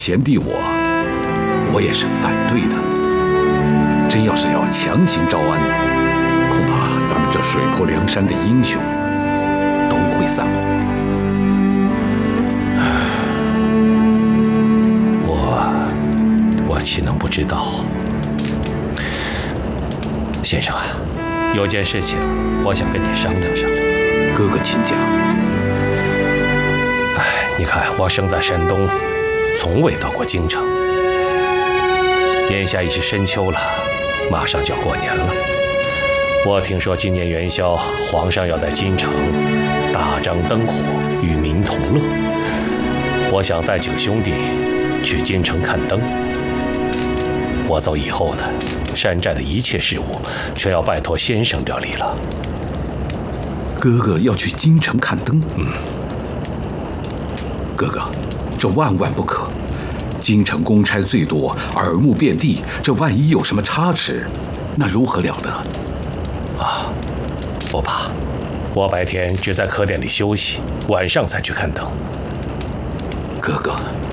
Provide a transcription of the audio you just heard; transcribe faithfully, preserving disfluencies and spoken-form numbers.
贤弟我，我也是反对的。真要是要强行招安，恐怕咱们这水泊梁山的英雄都会散伙。 我我岂能不知道？先生啊，有件事情我想跟你商量商量。 哥哥请讲。 哎，你看我生在山东，从未到过京城。眼下已是深秋了，马上就要过年了。我听说今年元宵，皇上要在京城大张灯火，与民同乐。我想带几个兄弟去京城看灯。我走以后呢，山寨的一切事务全要拜托先生料理了。 哥哥要去京城看灯？ 嗯。 哥哥，这万万不可！京城公差最多，耳目遍地，这万一有什么差池，那如何了得？ 啊，不怕，我白天只在客店里休息，晚上才去看灯。 哥哥，